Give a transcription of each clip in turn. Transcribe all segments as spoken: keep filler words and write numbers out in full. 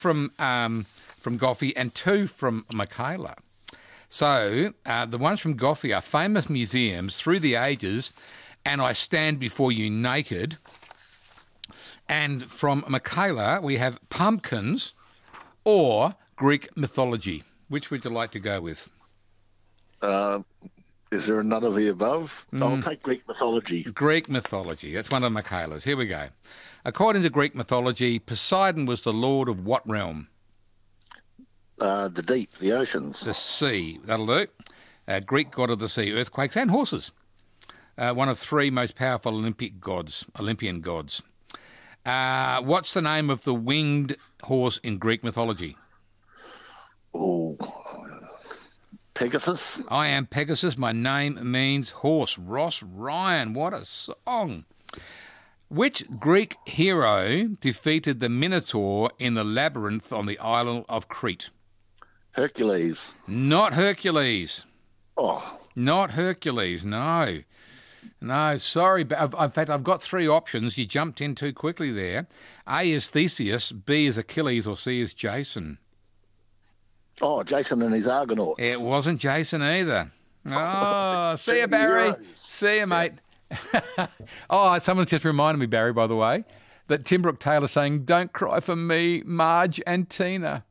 from um, from Goffey and two from Michaela. So uh, the ones from Goffey are famous museums through the ages, and I stand before you naked. And from Michaela, we have pumpkins or Greek mythology. Which would you like to go with? Uh, is there none of the above? So mm. I'll take Greek mythology. Greek mythology. That's one of Michaela's. Here we go. According to Greek mythology, Poseidon was the lord of what realm? Uh, the deep, the oceans. The sea. That'll do. Uh, Greek god of the sea, earthquakes and horses. Uh, one of three most powerful Olympic gods, Olympian gods. Uh, what's the name of the winged horse in Greek mythology? Oh, Pegasus. I am Pegasus. My name means horse. Ross Ryan. What a song. Which Greek hero defeated the Minotaur in the labyrinth on the island of Crete? Hercules. Not Hercules. Oh. Not Hercules, no. No, sorry. But in fact, I've got three options. You jumped in too quickly there. A is Theseus, B is Achilles, or C is Jason. Oh, Jason and his Argonauts. It wasn't Jason either. Oh, see you, Barry. See you, mate. Oh, someone just reminded me, Barry, by the way, that Tim Brooke Taylor saying, "Don't cry for me, Marge and Tina."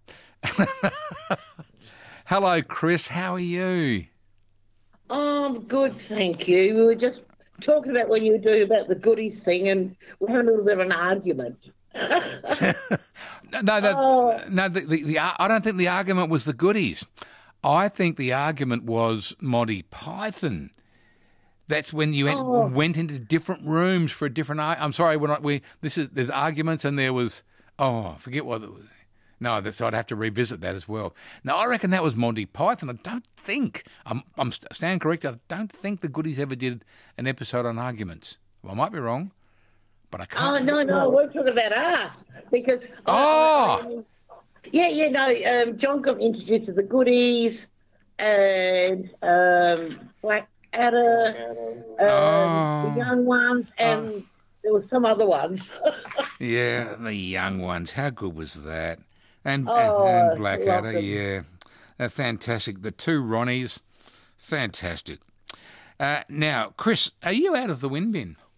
Hello, Chris. How are you? Oh, I'm good, thank you. We were just talking about what you were doing about the goodies thing, and we're having a little bit of an argument. no, the, oh. no. The, the, the, I don't think the argument was the goodies. I think the argument was Monty Python. That's when you went, oh. went into different rooms for a different. I'm sorry, we're not. We this is there's arguments, and there was. Oh, forget what it was. No, so I'd have to revisit that as well. Now, I reckon that was Monty Python. I don't think, I'm, I'm stand corrected, I don't think the goodies ever did an episode on arguments. Well, I might be wrong, but I can't. Oh, no, no, we're talking about us. Because, oh! I, I, yeah, yeah, no, um, John got introduced to the goodies and um, Blackadder, um, oh. the young ones, and oh. there were some other ones. Yeah, the young ones. How good was that? And, oh, and, and Blackadder, yeah. They're fantastic. The two Ronnies, fantastic. Uh, now, Chris, are you out of the wind bin?